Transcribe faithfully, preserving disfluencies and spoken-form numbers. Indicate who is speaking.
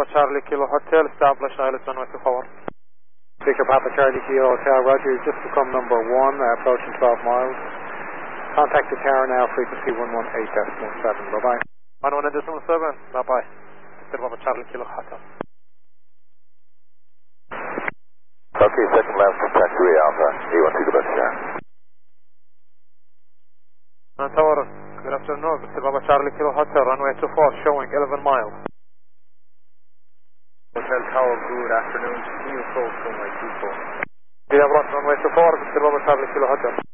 Speaker 1: Papa Charlie Kilo Hotel, establish Islet runway two four.
Speaker 2: Victor Papa Charlie Kilo Hotel, Roger, just become number one, uh, approaching twelve miles. Contact the tower now, frequency one one eight decimal seven, bye-bye.
Speaker 1: one one eight decimal seven, bye-bye. Victor Papa Charlie Kilo Hotel.
Speaker 3: Okay, second left, taxiway Alpha, eight one two, goodbye, sir.
Speaker 1: Uh, tower, good afternoon, Victor Papa Charlie Kilo Hotel, runway two four, showing eleven miles.
Speaker 2: Hotel Tower, good afternoon, continue approach runway two four.
Speaker 1: We have lost runway two four, Victor Papa Charlie Kilo Hotel.